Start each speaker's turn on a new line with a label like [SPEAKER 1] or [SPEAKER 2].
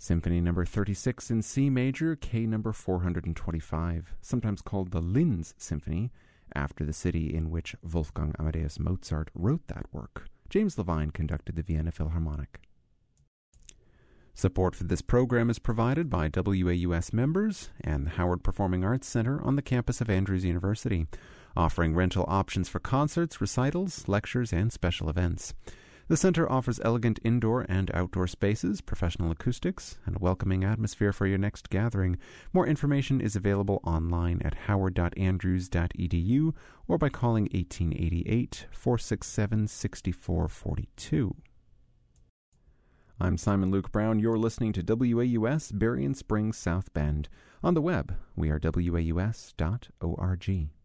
[SPEAKER 1] Symphony number 36 in C major, K number 425, sometimes called the Linz Symphony, after the city in which Wolfgang Amadeus Mozart wrote that work. James Levine conducted the Vienna Philharmonic. Support for this program is provided by WAUS members and the Howard Performing Arts Center on the campus of Andrews University, offering rental options for concerts, recitals, lectures, and special events. The center offers elegant indoor and outdoor spaces, professional acoustics, and a welcoming atmosphere for your next gathering. More information is available online at howard.andrews.edu or by calling 1888-467-6442. I'm Simon Luke Brown. You're listening to WAUS Berrien Springs South Bend. On the web, we are waus.org.